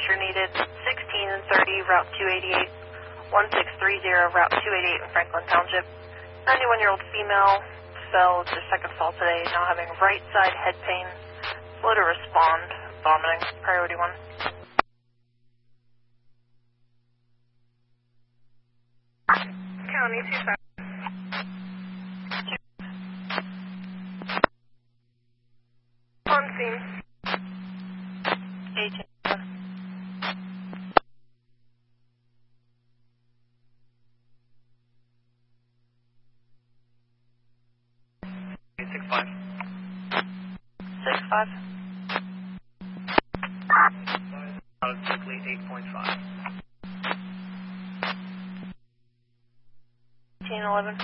pressure needed. 16 and 30, route 288. 1630, route 288 in Franklin Township. 91-year-old female fell to second fall today, now having right side head pain. Slow to respond, vomiting. Priority 1. County 25. On scene. 18. 6-5. 6-5. Out of quickly 8.5. 1811.